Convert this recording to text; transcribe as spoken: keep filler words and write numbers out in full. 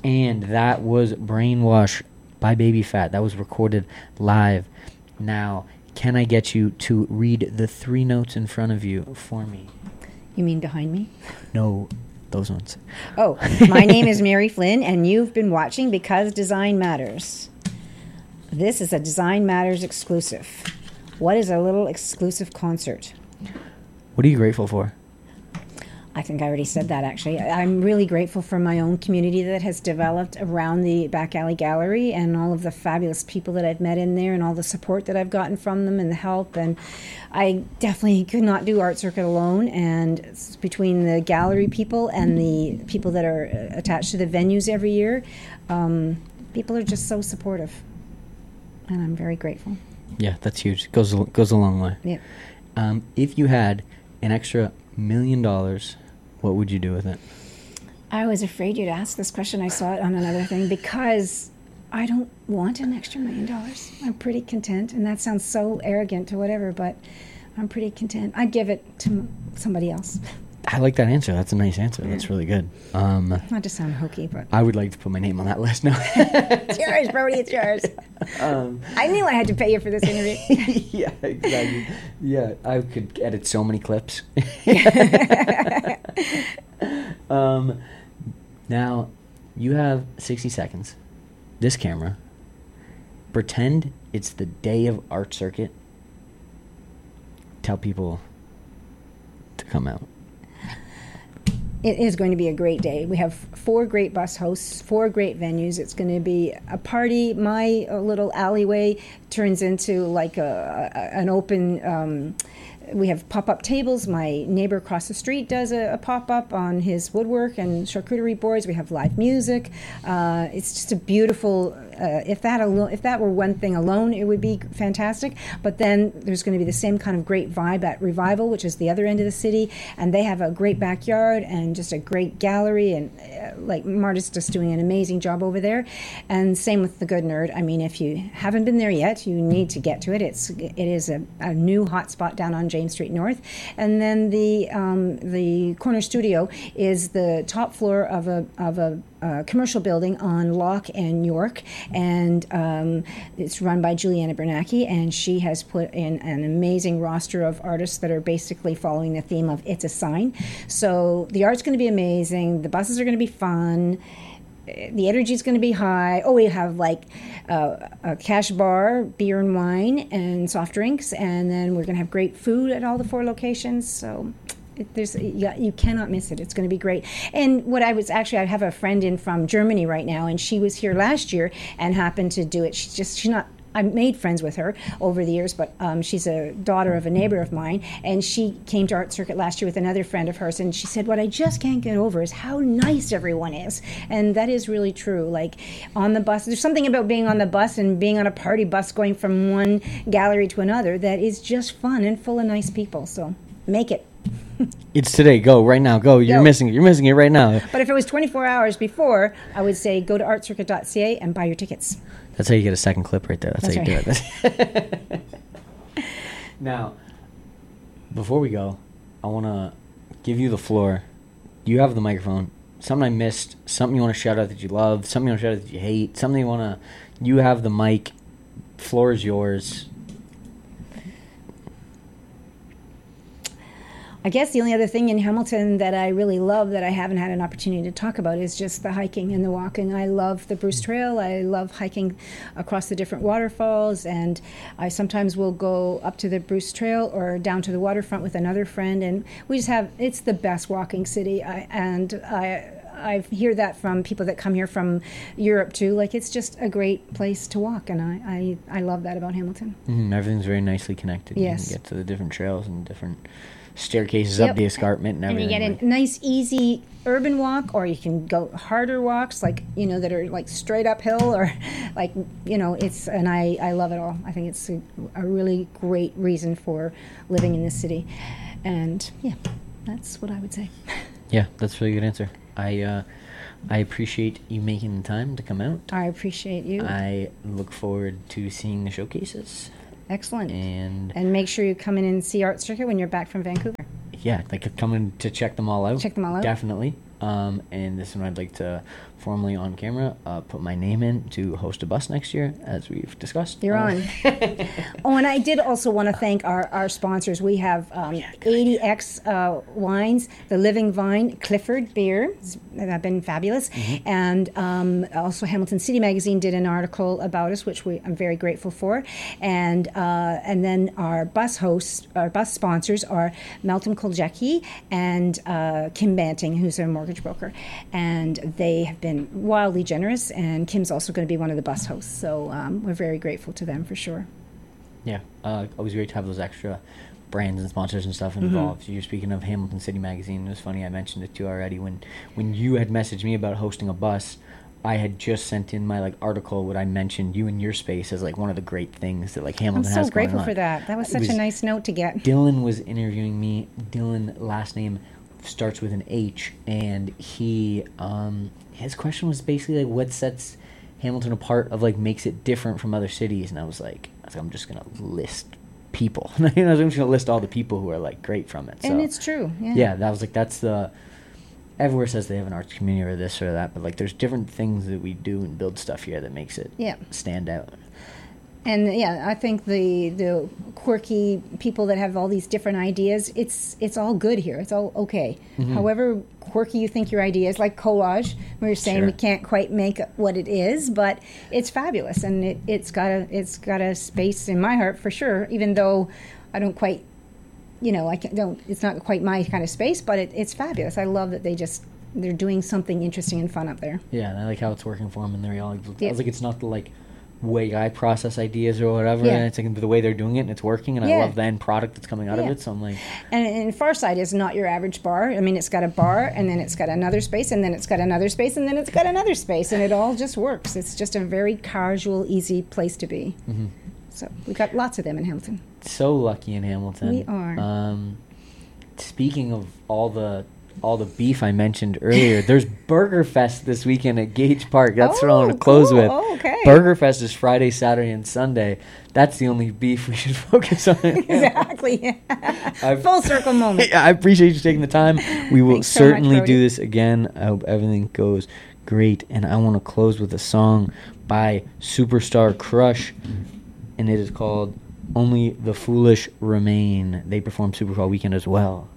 And that was Brainwash by Baby Phat. That was recorded live. Now, can I get you to read the three notes in front of you for me? You mean behind me? No, those ones. Oh, my name is Mary Flynn, and you've been watching Because Design Matters. This is a Design Matters exclusive. What is a little exclusive concert? What are you grateful for? I think I already said that, actually. I'm really grateful for my own community that has developed around the Back Alley Gallery and all of the fabulous people that I've met in there and all the support that I've gotten from them and the help. And I definitely could not do Art Circuit alone. And it's between the gallery people and the people that are attached to the venues every year, um, people are just so supportive. And I'm very grateful. Yeah, that's huge. Goes a, goes a long way. Yeah. Um, if you had an extra million dollars, what would you do with it? I was afraid you'd ask this question. I saw it on another thing because I don't want an extra million dollars. I'm pretty content, and that sounds so arrogant to whatever, but I'm pretty content. I'd give it to somebody else. I like that answer. That's a nice answer. That's really good. Um, Not to sound hokey, but I would like to put my name on that list now. It's yours, Brody. It's yours. Um, I knew I had to pay you for this interview. Yeah, exactly. Yeah, I could edit so many clips. um, now, you have sixty seconds. This camera. Pretend it's the day of Art Circuit. Tell people to come out. It is going to be a great day. We have four great bus hosts, four great venues. It's going to be a party. My uh, little alleyway turns into like a, a an open. Um, we have pop-up tables. My neighbor across the street does a, a pop-up on his woodwork and charcuterie boards. We have live music. Uh, it's just a beautiful. Uh, if that alone, if that were one thing alone, it would be fantastic. But then there's going to be the same kind of great vibe at Revival, which is the other end of the city, and they have a great backyard and just a great gallery, and uh, like Marta's just doing an amazing job over there. And same with the Good Nerd. I mean, if you haven't been there yet, you need to get to it. It's it is a, a new hot spot down on James Street North, and then the um, the corner studio is the top floor of a of a Uh, commercial building on Locke and York, and um, it's run by Juliana Bernacchi, and she has put in an amazing roster of artists that are basically following the theme of It's a Sign. So the art's going to be amazing, the buses are going to be fun, the energy is going to be high. Oh, we have like uh, a cash bar, beer and wine, and soft drinks, and then we're going to have great food at all the four locations, so It, there's yeah, you cannot miss it. It's going to be great. And what I was actually, I have a friend in from Germany right now, and she was here last year and happened to do it. She's just she's not. I made friends with her over the years, but um, she's a daughter of a neighbor of mine, and she came to Art Circuit last year with another friend of hers, and she said, "What I just can't get over is how nice everyone is," and that is really true. Like on the bus, there's something about being on the bus and being on a party bus going from one gallery to another that is just fun and full of nice people. So make it. It's today. Go right now. Go. You're Go. missing it. You're missing it right now. But if it was twenty-four hours before, I would say go to art circuit dot c a and buy your tickets. That's how you get a second clip right there. That's, That's how you right. do it. Now, before we go, I want to give you the floor. You have the microphone. Something I missed. Something you want to shout out that you love. Something you want to shout out that you hate. Something you want to. You have the mic. Floor is yours. I guess the only other thing in Hamilton that I really love that I haven't had an opportunity to talk about is just the hiking and the walking. I love the Bruce Trail. I love hiking across the different waterfalls, and I sometimes will go up to the Bruce Trail or down to the waterfront with another friend, and we just have, it's the best walking city. I, and I I hear that from people that come here from Europe too. Like, it's just a great place to walk, and I, I, I love that about Hamilton. Mm, everything's very nicely connected. Yes. You can get to the different trails and different staircases Yep. up the escarpment and And everything. you get a nice, easy urban walk, or you can go harder walks, like, you know, that are like straight uphill, or like, you know, it's, and I, I love it all. I think it's a, a really great reason for living in this city. And yeah, that's what I would say. Yeah, that's a really good answer. I, uh, I appreciate you making the time to come out. I appreciate you. I look forward to seeing the showcases. Excellent. And And make sure you come in and see Art Circuit when you're back from Vancouver. yeah, like coming to check them all out. Check them all out. Definitely. Um, and this one I'd like to formally on camera uh, put my name in to host a bus next year, as we've discussed. You're Uh, on. Oh, and I did also want to thank our, our sponsors. We have um, eighty X uh, Wines, The Living Vine, Clifford Beer. They've been fabulous. Mm-hmm. And um, also Hamilton City Magazine did an article about us, which we, I'm very grateful for. And uh, and then our bus hosts, our bus sponsors are Melton Koljecki and uh, Kim Banting, who's a mortgage broker. And they have been wildly generous, and Kim's also going to be one of the bus hosts. So um, we're very grateful to them for sure. Yeah, uh, always great to have those extra brands and sponsors and stuff involved. Mm-hmm. You're speaking of Hamilton City Magazine. It was funny, I mentioned it to you already. When when you had messaged me about hosting a bus, I had just sent in my like article what I mentioned you and your space as like one of the great things that like Hamilton I'm has so grateful going on. for that. That was such was, a nice note to get. Dylan was interviewing me. Dylan, last name starts with an H, and he um, his question was basically like what sets Hamilton apart of like makes it different from other cities, and I was like, I was like I'm just gonna list people. I was just gonna list all the people who are like great from it. So, and it's true. Yeah. yeah, that was like that's the. Everywhere says they have an arts community or this or that, but like there's different things that we do and build stuff here that makes it yeah. stand out. And yeah, I think the the quirky people that have all these different ideas, it's it's all good here. It's all okay. Mm-hmm. However quirky you think your idea is, like collage, where you're saying sure. we can't quite make what it is, but it's fabulous, and it, it's got a it's got a space in my heart for sure. Even though I don't quite, you know, I can't, don't. It's not quite my kind of space, but it, it's fabulous. I love that they just they're doing something interesting and fun up there. Yeah, and I like how it's working for them, and they're all. Yeah. I was like, it's not the like. way I process ideas or whatever, yeah. and it's like the way they're doing it and it's working, and yeah. I love the end product that's coming out yeah. of it. So I'm like, and, and Farside is not your average bar. I mean, it's got a bar, and then it's got another space, and then it's got another space, and then it's got another space, and it all just works. It's just a very casual, easy place to be. Mm-hmm. So we've got lots of them in Hamilton. So lucky in Hamilton. We are. Um, speaking of all the. all the beef I mentioned earlier, there's Burger Fest this weekend at Gage Park. That's oh, what I want to close cool. with. Oh, okay. Burger Fest is Friday, Saturday, and Sunday. That's the only beef we should focus on. Exactly. Full circle moment. Yeah, I appreciate you taking the time. We will Thanks certainly so much, do this again. I hope everything goes great. And I want to close with a song by Superstar Crush, and it is called Only the Foolish Remain. They perform Super Bowl weekend as well.